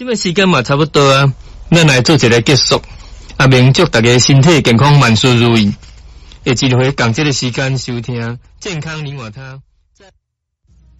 这个时间嘛差不多啊，咱来做一个结束。啊，明祝大家身体健康，万事如意。下一回共这个时间收听健康零瓦他。